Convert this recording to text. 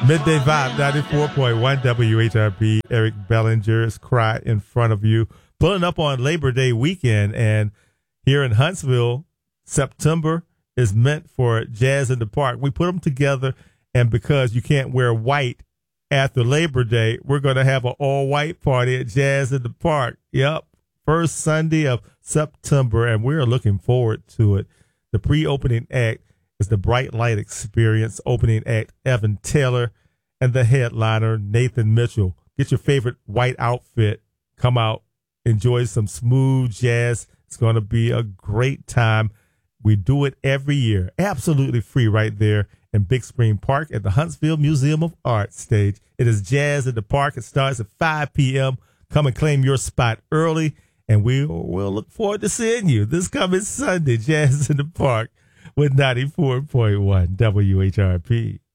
Midday Vibe 94.1 WHRP. Eric Bellinger's Cry in Front of You. Pulling up on Labor Day weekend. And here in Huntsville, September is meant for Jazz in the Park. We put them together, and because you can't wear white after Labor Day, we're going to have an all-white party at Jazz in the Park. Yep. First Sunday of September, and we're looking forward to it. The pre-opening act is the Bright Light Experience. Opening act, Evan Taylor, and the headliner, Nathan Mitchell. Get your favorite white outfit. Come out, enjoy some smooth jazz. It's going to be a great time. We do it every year, absolutely free right there in Big Spring Park at the Huntsville Museum of Art stage. It is Jazz in the Park. It starts at 5 p.m. Come and claim your spot early, and we'll look forward to seeing you this coming Sunday, Jazz in the Park with 94.1 WHRP.